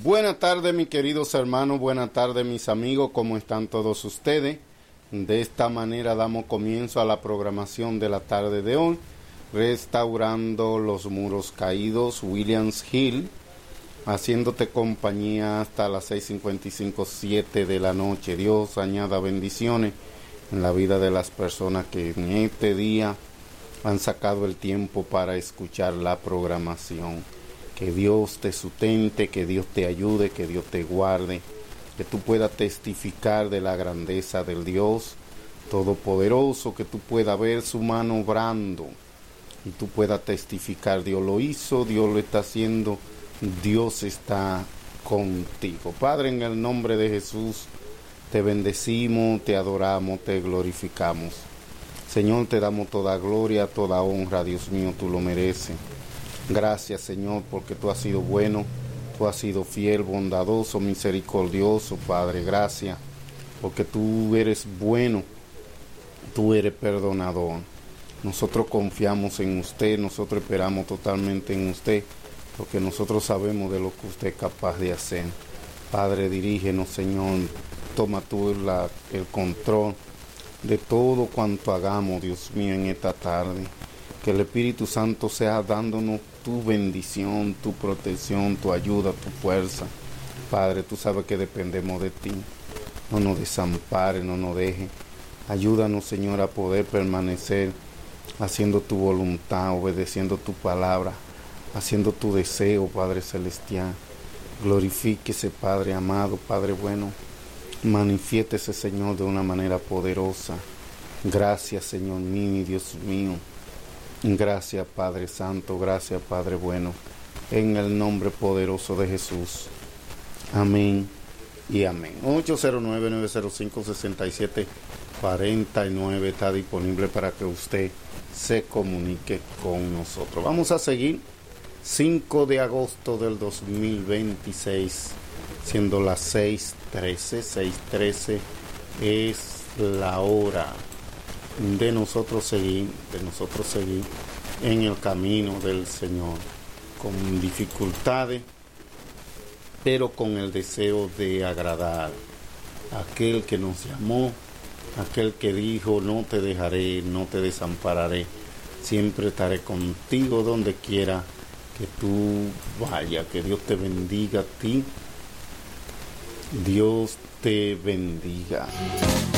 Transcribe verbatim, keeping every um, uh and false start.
Buenas tardes, mis queridos hermanos, buenas tardes, mis amigos, ¿cómo están todos ustedes? De esta manera damos comienzo a la programación de la tarde de hoy, Restaurando los Muros Caídos, Williams Hill, haciéndote compañía hasta las seis cincuenta y cinco, siete de la noche. Dios añada bendiciones en la vida de las personas que en este día han sacado el tiempo para escuchar la programación. Que Dios te sustente, que Dios te ayude, que Dios te guarde, que tú puedas testificar de la grandeza del Dios Todopoderoso, que tú puedas ver su mano obrando y tú puedas testificar, Dios lo hizo, Dios lo está haciendo, Dios está contigo. Padre, en el nombre de Jesús, te bendecimos, te adoramos, te glorificamos. Señor, te damos toda gloria, toda honra, Dios mío, tú lo mereces. Gracias, Señor, porque tú has sido bueno, tú has sido fiel, bondadoso, misericordioso, Padre. Gracias, porque tú eres bueno, tú eres perdonador. Nosotros confiamos en usted, nosotros esperamos totalmente en usted, porque nosotros sabemos de lo que usted es capaz de hacer. Padre, dirígenos, Señor, toma tú la, el control de todo cuanto hagamos, Dios mío, en esta tarde. Que el Espíritu Santo sea dándonos tu bendición, tu protección, tu ayuda, tu fuerza. Padre, tú sabes que dependemos de ti. No nos desampares, no nos dejes. Ayúdanos, Señor, a poder permanecer haciendo tu voluntad, obedeciendo tu palabra, haciendo tu deseo, Padre Celestial. Glorifíquese, Padre amado, Padre bueno. Manifiéstese, Señor, de una manera poderosa. Gracias, Señor mío y Dios mío. Gracias, Padre Santo, gracias, Padre bueno, en el nombre poderoso de Jesús. Amén y amén. ocho cero nueve, nueve cero cinco, seis siete cuatro nueve está disponible para que usted se comunique con nosotros. Vamos a seguir. cinco de agosto del dos mil veintiséis, siendo las seis trece, seis trece es la hora de nosotros seguir, de nosotros seguir en el camino del Señor, con dificultades, pero con el deseo de agradar a aquel que nos llamó, aquel que dijo, no te dejaré, no te desampararé, siempre estaré contigo donde quiera que tú vayas. Que Dios te bendiga a ti, Dios te bendiga.